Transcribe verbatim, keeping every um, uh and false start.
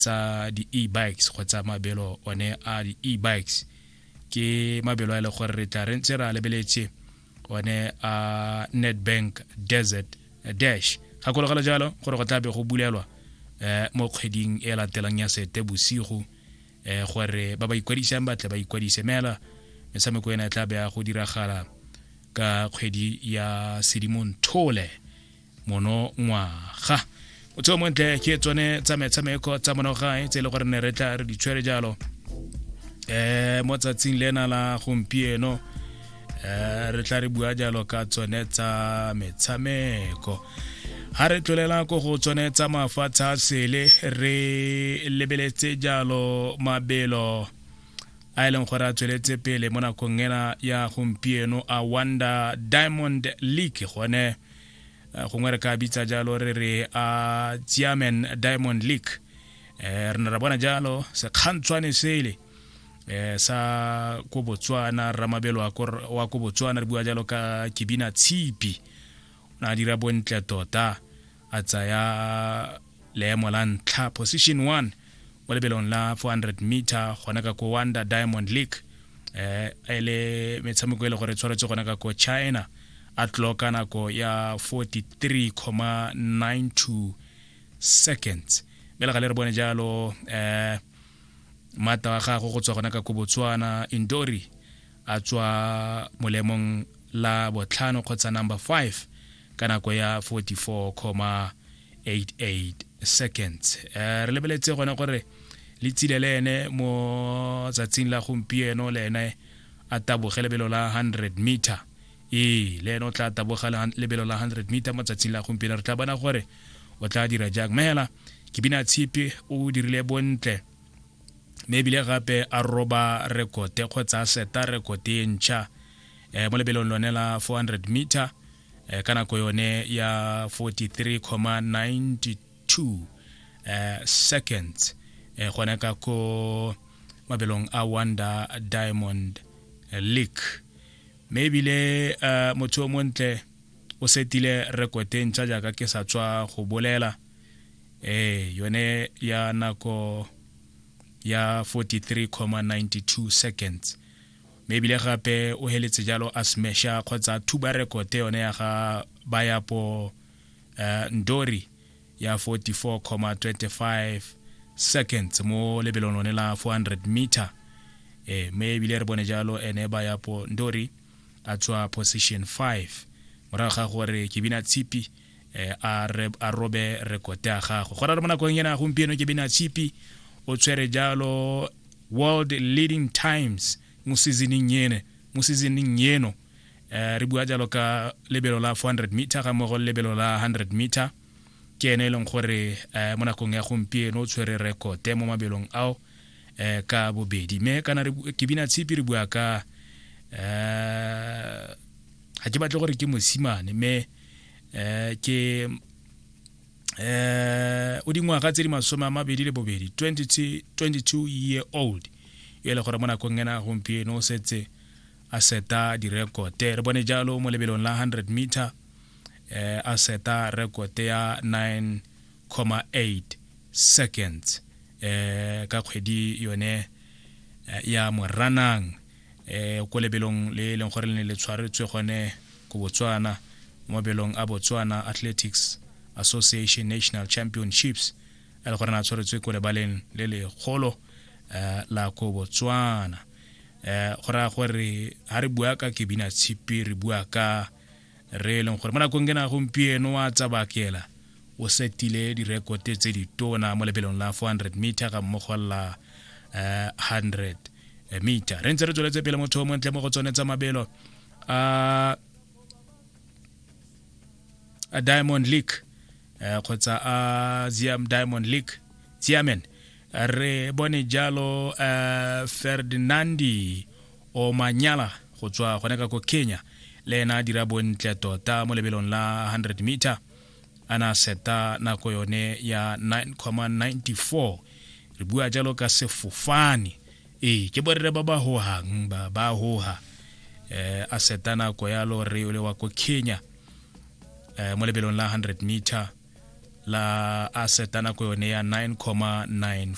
tsa di e-bikes kgotsa mabelo one a di e-bikes ke mabelo a le gore re tla re ntse ra lebeletse one a Nedbank Desert Dash ga go le jalo gore go tlabe go bulelwa eh mo kgweding e latelang ya Seetebosigo eh gore ba ba ikwadisang batle ba ikwadise mela metshameko ena tlabe ya go diragala ka kgwedi ya Sedimonthole mono ngwaga o tso montle ke tsone tsa metshameko tsa monogae tse le gore ne re tla re di tshwere jalo eh mo tsatsing lena la gompieno eh re tla re bua jalo ka tsone tsa metshameko ha re tlolela go go tsone tsa mafatsha sele re lebeletse jalo mabelo a ileng gore a tsweletse pele mo nakong ena ya gompieno a Wanda Diamond League gone gongwe re ka bitsa jalo re re a Diamond Diamond League eh re na bona jalo se kgantshwane sele eh sa go Botswana ramabelo wa go Botswana re bua jalo ka Kibina Tshipi na dira bontle tota a tsaya leemo la ntlha position one mo lebelong la four hundred meter gona ka go Wanda Diamond League eh ele metshameko ile gore tshwaretse gona ka go China atloka nako ya forty-three point nine two seconds bela gale re bone jalo eh mata wa gago go tswa gona ka go Botswana Indori a tswa molemong la botlhano kgotsa number five ka nako ya forty-four point eight eight seconds eh re lebeletse gona gore le tsilelene mo tsatsing la gompieno lene a tabogele belo la one hundred meter e le no tla tabogela lebelo la one hundred meter mo tsatsing la gompieno re tla bona gore o tla dira jang mela Kibina Tshipi o dirile bontle maybe le gape a roba record kgotsa seta record e ntšha eh mo lebelong lone la four hundred meter eh kana go yone ya forty-three point nine two eh seconds eh gona ka go mabelong a Wanda Diamond League maybe le uh, motho montle o setile record ntšha jaaka ke sa tswa go bolela eh yone ya nako ya forty-three point nine two seconds maybe le gape o heletse jalo a smasha kgotsa tuba record yone ya ga baya po uh, Ndori ya forty-four point two five seconds mo lebelong lone la four hundred meter eh maybe le re bone jalo ene baya po Ndori a tswa position five morago ga gore Kibina Tshipi eh a re a robe record ya gago gore re mona go ngena gompieno Kibina Tshipi o tswere jalo world leading times mo seasoning yene mo seasoning yeno eh re bua jalo ka lebelo la four hundred meter ga mo go lebelo la one hundred meter ke ene leng gore eh mo nakong ya gompieno o tswere record mo mabelong ao eh ka bobedi me kana re Kibina Tshipi re bua ka eh ha ke batle gore ke mosimane me eh ke eh o dingwaga tse di masome a mabedi le bobedi twenty-two year old yele gore mona go ngena gompieno o setse a seta di record re bone jalo mo lebelong la one hundred meter eh a seta record ya nine point eight seconds eh ka kgwedi yone ya Moranang eh go lebelong le leng gore le le tshwaretswe gone go Botswana mo belong a Botswana Athletics Association National Championships el gore na tshwaretswe go le baleng le le golo eh la go Botswana eh gore gore ha re bua ka Kibina Tshipi re bua ka re leng gore mona go ngena gompieno wa tsabakela o setile di record tse di tona mo lebelong la four hundred meter ga mmogolla eh one hundred meter re ntse re tsweletse pele motho mo ntle mo go tsone tsa mabelo a a Diamond League eh kgotsa a Ziam Diamond League Ziamen re bone jalo uh, Ferdinandi o Manyala go tswa gone ka go Kenya le ena dira bontle tota mo lebelong la one hundred meter ana seta nako yone ya nine point nine four re bua jalo ka sefofane eh ke borre ba ba hohang ba ba hoha eh a seta nako ya lo re le wa go Kenya eh mo lebelong la one hundred meter la a seta nako yone ya nine point nine